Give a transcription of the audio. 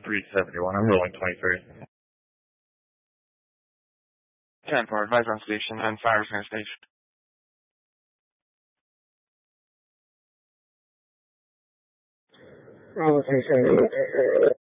371. I'm rolling 23. 10-4, advise on station and fires near station. Bravo 370.